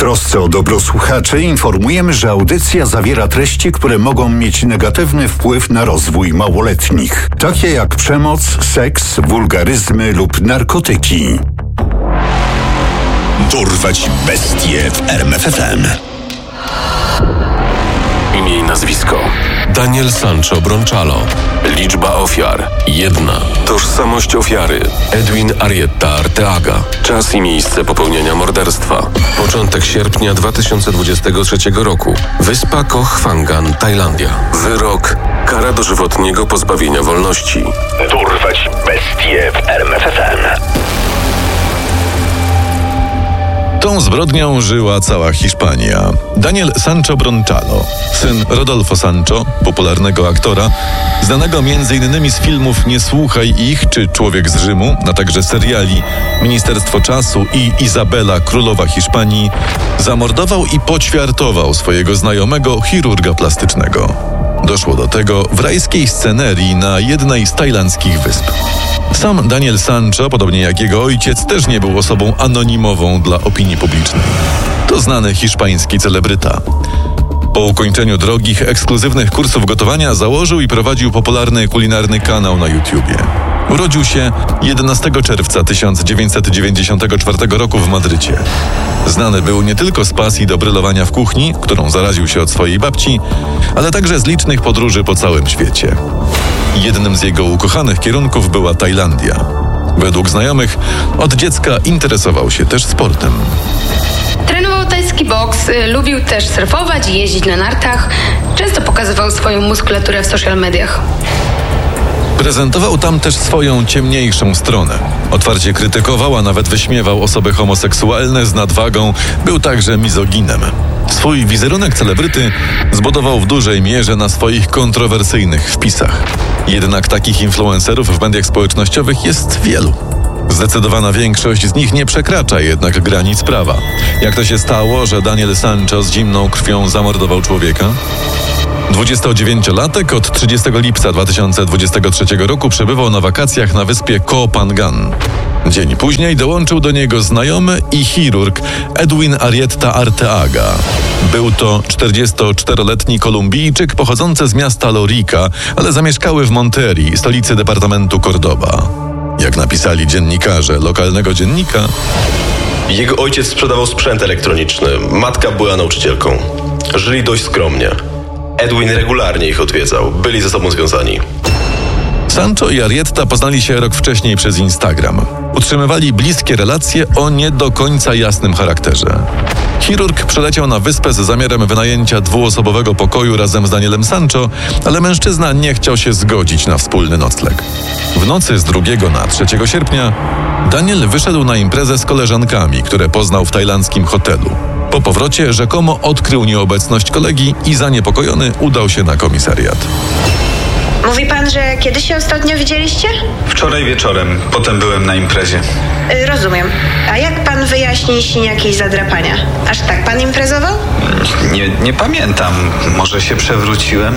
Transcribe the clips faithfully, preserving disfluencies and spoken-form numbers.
trosce o dobro słuchaczy informujemy, że audycja zawiera treści, które mogą mieć negatywny wpływ na rozwój małoletnich, takie jak przemoc, seks, wulgaryzmy lub narkotyki. Dorwać bestie w R M F F M. Imię i nazwisko: Daniel Sancho Bronczalo. Liczba ofiar: jedna. Tożsamość ofiary: Edwin Arrieta Arteaga. Czas i miejsce popełnienia morderstwa: początek sierpnia dwa tysiące dwudziestego trzeciego roku. Wyspa Koh Phangan, Tajlandia. Wyrok: kara dożywotniego pozbawienia wolności. Dorwać bestie w R M F F M. Tą zbrodnią żyła cała Hiszpania. Daniel Sancho Bronczalo, syn Rodolfo Sancho, popularnego aktora, znanego między innymi z filmów Nie słuchaj ich czy Człowiek z Rzymu, a także seriali Ministerstwo Czasu i Izabela, Królowa Hiszpanii, zamordował i poćwiartował swojego znajomego chirurga plastycznego. Doszło do tego w rajskiej scenerii na jednej z tajlandzkich wysp. Sam Daniel Sancho, podobnie jak jego ojciec, też nie był osobą anonimową dla opinii publicznej. To znany hiszpański celebryta. Po ukończeniu drogich, ekskluzywnych kursów gotowania założył i prowadził popularny kulinarny kanał na YouTubie. Urodził się jedenastego czerwca tysiąc dziewięćset dziewięćdziesiątego czwartego roku w Madrycie. Znany był nie tylko z pasji do brylowania w kuchni, którą zaraził się od swojej babci, ale także z licznych podróży po całym świecie. Jednym z jego ukochanych kierunków była Tajlandia. Według znajomych od dziecka interesował się też sportem. Trenował tajski boks, y, lubił też surfować i jeździć na nartach. Często pokazywał swoją muskulaturę w social mediach. Prezentował tam też swoją ciemniejszą stronę. Otwarcie krytykował, a nawet wyśmiewał osoby homoseksualne z nadwagą. Był także mizoginem. Swój wizerunek celebryty zbudował w dużej mierze na swoich kontrowersyjnych wpisach. Jednak takich influencerów w mediach społecznościowych jest wielu. Zdecydowana większość z nich nie przekracza jednak granic prawa. Jak to się stało, że Daniel Sancho z zimną krwią zamordował człowieka? dwudziestodziewięciolatek od trzydziestego lipca dwa tysiące dwudziestego trzeciego roku przebywał na wakacjach na wyspie Koh Phangan. Dzień później dołączył do niego znajomy i chirurg Edwin Arrieta Arteaga. Był to czterdziestoczteroletni Kolumbijczyk pochodzący z miasta Lorica, ale zamieszkały w Monterii, stolicy departamentu Cordoba. Jak napisali dziennikarze lokalnego dziennika, jego ojciec sprzedawał sprzęt elektroniczny, matka była nauczycielką. Żyli dość skromnie. Edwin regularnie ich odwiedzał, byli ze sobą związani. Sancho i Arrieta poznali się rok wcześniej przez Instagram. Utrzymywali bliskie relacje o nie do końca jasnym charakterze. Chirurg przyleciał na wyspę z zamiarem wynajęcia dwuosobowego pokoju razem z Danielem Sancho, ale mężczyzna nie chciał się zgodzić na wspólny nocleg. W nocy z drugiego na trzeciego sierpnia Daniel wyszedł na imprezę z koleżankami, które poznał w tajlandzkim hotelu. Po powrocie rzekomo odkrył nieobecność kolegi i zaniepokojony udał się na komisariat. Mówi pan, że kiedy się ostatnio widzieliście? Wczoraj wieczorem, potem byłem na imprezie. Y, rozumiem. A jak pan wyjaśni siniaki i zadrapania? Aż tak pan imprezował? Nie, nie pamiętam. Może się przewróciłem?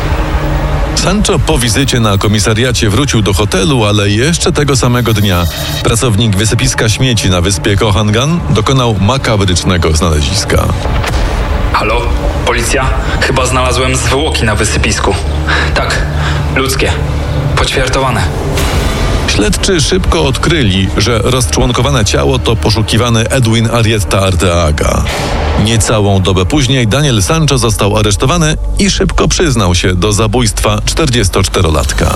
Sancho po wizycie na komisariacie wrócił do hotelu, ale jeszcze tego samego dnia pracownik wysypiska śmieci na wyspie Koh Phangan dokonał makabrycznego znaleziska. Halo? Policja? Chyba znalazłem zwłoki na wysypisku. Tak, ludzkie. Poćwiartowane. Śledczy szybko odkryli, że rozczłonkowane ciało to poszukiwany Edwin Arrieta Arteaga. Niecałą dobę później Daniel Sancho został aresztowany i szybko przyznał się do zabójstwa czterdziestoczterolatka.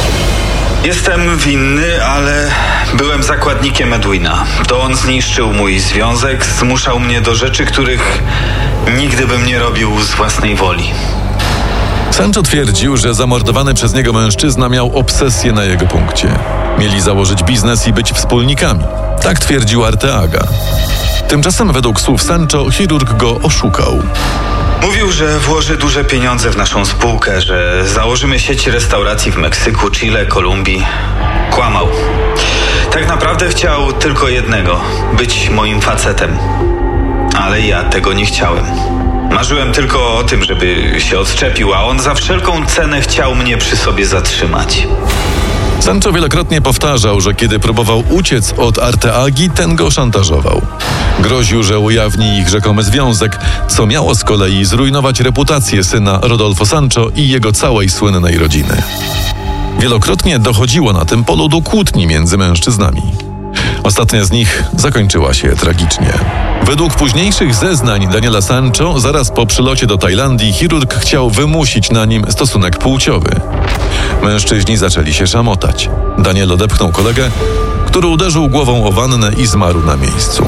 Jestem winny, ale byłem zakładnikiem Edwina. To on zniszczył mój związek, zmuszał mnie do rzeczy, których nigdy bym nie robił z własnej woli. Sancho twierdził, że zamordowany przez niego mężczyzna miał obsesję na jego punkcie. Mieli założyć biznes i być wspólnikami. Tak twierdził Arteaga. Tymczasem według słów Sancho chirurg go oszukał. Mówił, że włoży duże pieniądze w naszą spółkę, że założymy sieć restauracji w Meksyku, Chile, Kolumbii. Kłamał. Tak naprawdę chciał tylko jednego – być moim facetem. Ale ja tego nie chciałem. Marzyłem tylko o tym, żeby się odczepił, a on za wszelką cenę chciał mnie przy sobie zatrzymać. Sancho wielokrotnie powtarzał, że kiedy próbował uciec od Arteagi, ten go szantażował. Groził, że ujawni ich rzekomy związek, co miało z kolei zrujnować reputację syna Rodolfo Sancho i jego całej słynnej rodziny. Wielokrotnie dochodziło na tym polu do kłótni między mężczyznami. Ostatnia z nich zakończyła się tragicznie. Według późniejszych zeznań Daniela Sancho, zaraz po przylocie do Tajlandii, chirurg chciał wymusić na nim stosunek płciowy. Mężczyźni zaczęli się szamotać. Daniel odepchnął kolegę, który uderzył głową o wannę i zmarł na miejscu.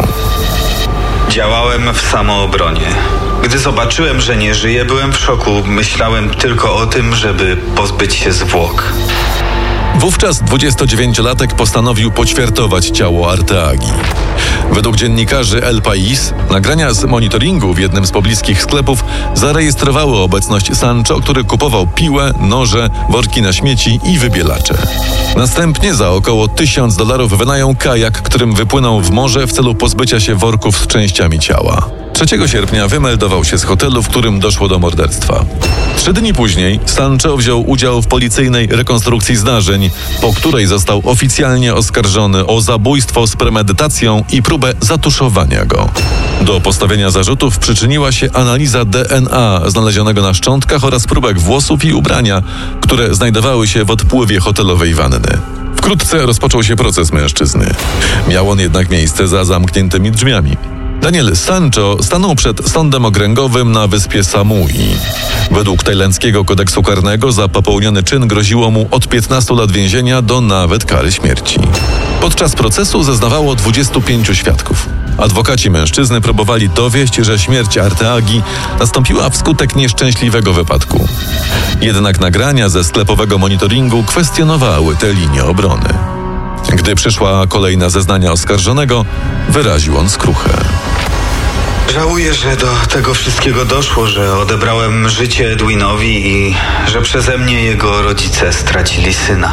Działałem w samoobronie. Gdy zobaczyłem, że nie żyje, byłem w szoku. Myślałem tylko o tym, żeby pozbyć się zwłok. Wówczas dwudziestodziewięciolatek postanowił poćwiartować ciało Arteagi. Według dziennikarzy El País nagrania z monitoringu w jednym z pobliskich sklepów zarejestrowały obecność Sancho, który kupował piłę, noże, worki na śmieci i wybielacze. Następnie za około tysiąc dolarów wynajął kajak, którym wypłynął w morze w celu pozbycia się worków z częściami ciała. trzeciego sierpnia wymeldował się z hotelu, w którym doszło do morderstwa. Trzy dni później Sancho wziął udział w policyjnej rekonstrukcji zdarzeń, po której został oficjalnie oskarżony o zabójstwo z premedytacją i próbę zatuszowania go. Do postawienia zarzutów przyczyniła się analiza D N A znalezionego na szczątkach oraz próbek włosów i ubrania, które znajdowały się w odpływie hotelowej wanny. Wkrótce rozpoczął się proces mężczyzny. Miał on jednak miejsce za zamkniętymi drzwiami. Daniel Sancho stanął przed sądem okręgowym na wyspie Samui. Według tajlandzkiego kodeksu karnego za popełniony czyn groziło mu od piętnastu lat więzienia do nawet kary śmierci. Podczas procesu zeznawało dwudziestu pięciu świadków. Adwokaci mężczyzny próbowali dowieść, że śmierć Arteagi nastąpiła wskutek nieszczęśliwego wypadku. Jednak nagrania ze sklepowego monitoringu kwestionowały tę linię obrony. Gdy przyszła kolej na zeznania oskarżonego, wyraził on skruchę. Żałuję, że do tego wszystkiego doszło, że odebrałem życie Edwinowi i że przeze mnie jego rodzice stracili syna.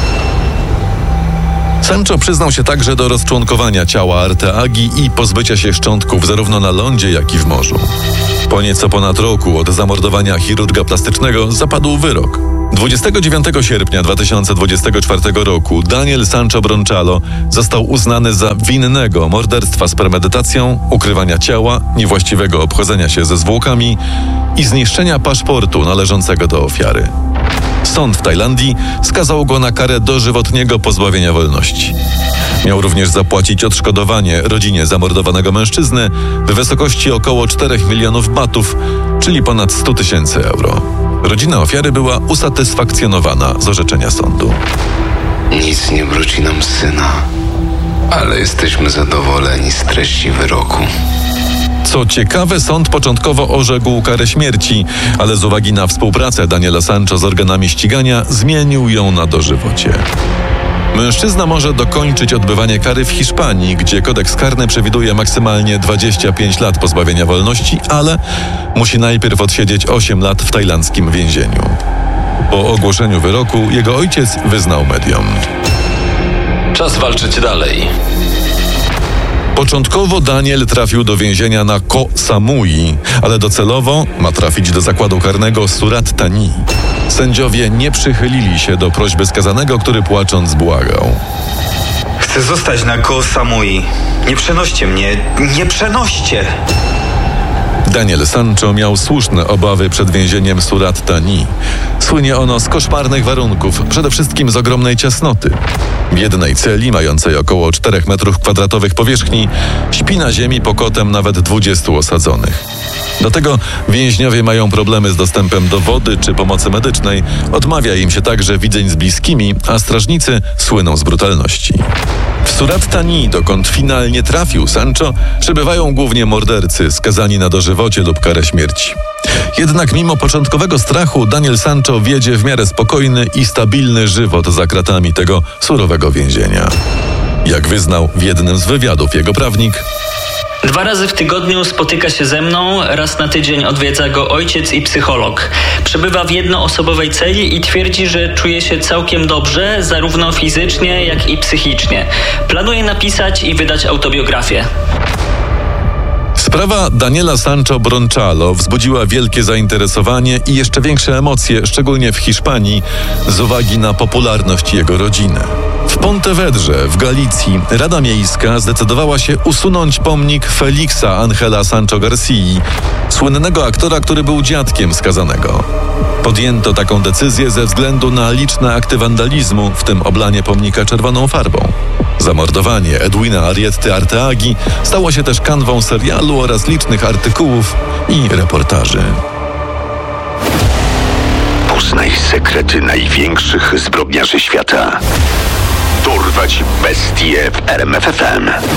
Sancho przyznał się także do rozczłonkowania ciała Arteagi i pozbycia się szczątków zarówno na lądzie, jak i w morzu. Po nieco ponad roku od zamordowania chirurga plastycznego zapadł wyrok. dwudziestego dziewiątego sierpnia dwa tysiące dwudziestego czwartego roku Daniel Sancho Bronczalo został uznany za winnego morderstwa z premedytacją, ukrywania ciała, niewłaściwego obchodzenia się ze zwłokami i zniszczenia paszportu należącego do ofiary. Sąd w Tajlandii skazał go na karę dożywotniego pozbawienia wolności. Miał również zapłacić odszkodowanie rodzinie zamordowanego mężczyzny w wysokości około czterech milionów batów, czyli ponad sto tysięcy euro. Rodzina ofiary była usatysfakcjonowana z orzeczenia sądu. Nic nie wróci nam syna, ale jesteśmy zadowoleni z treści wyroku. Co ciekawe, sąd początkowo orzekł karę śmierci, ale z uwagi na współpracę Daniela Sancho z organami ścigania zmienił ją na dożywocie. Mężczyzna może dokończyć odbywanie kary w Hiszpanii, gdzie kodeks karny przewiduje maksymalnie dwadzieścia pięć lat pozbawienia wolności, ale musi najpierw odsiedzieć osiem lat w tajlandzkim więzieniu. Po ogłoszeniu wyroku jego ojciec wyznał mediom. Czas walczyć dalej. Początkowo Daniel trafił do więzienia na Koh Samui, ale docelowo ma trafić do zakładu karnego Surat Thani. Sędziowie nie przychylili się do prośby skazanego, który płacząc błagał. Chcę zostać na Koh Samui. Nie przenoście mnie, nie przenoście! Daniel Sancho miał słuszne obawy przed więzieniem Surat Thani. Słynie ono z koszmarnych warunków, przede wszystkim z ogromnej ciasnoty. W jednej celi, mającej około czterech metrów kwadratowych powierzchni, śpi na ziemi pokotem nawet dwudziestu osadzonych. Do tego więźniowie mają problemy z dostępem do wody czy pomocy medycznej, odmawia im się także widzeń z bliskimi, a strażnicy słyną z brutalności. W Surat Thani, dokąd finalnie trafił Sancho, przebywają głównie mordercy skazani na dożywocie lub karę śmierci. Jednak mimo początkowego strachu Daniel Sancho wiedzie w miarę spokojny i stabilny żywot za kratami tego surowego więzienia. Jak wyznał w jednym z wywiadów jego prawnik, dwa razy w tygodniu spotyka się ze mną, raz na tydzień odwiedza go ojciec i psycholog. Przebywa w jednoosobowej celi i twierdzi, że czuje się całkiem dobrze, zarówno fizycznie, jak i psychicznie. Planuje napisać i wydać autobiografię. Sprawa Daniela Sancho Bronchalo wzbudziła wielkie zainteresowanie i jeszcze większe emocje, szczególnie w Hiszpanii, z uwagi na popularność jego rodziny. W Pontevedrze w Galicji Rada Miejska zdecydowała się usunąć pomnik Felixa Angela Sancho Garcii, słynnego aktora, który był dziadkiem skazanego. Podjęto taką decyzję ze względu na liczne akty wandalizmu, w tym oblanie pomnika czerwoną farbą. Zamordowanie Edwina Arrietty Arteagi stało się też kanwą serialu oraz licznych artykułów i reportaży. Poznaj sekrety największych zbrodniarzy świata. Dorwać bestie w R M F F M.